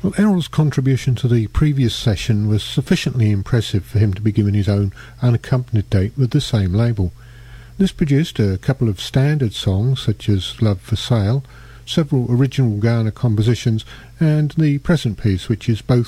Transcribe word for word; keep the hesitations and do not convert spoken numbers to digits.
Well, Errol's contribution to the previous session was sufficiently impressive for him to be given his own unaccompanied date with the same label. This produced a couple of standard songs such as Love for Sale, several original Ghana compositions, and the present piece, which is both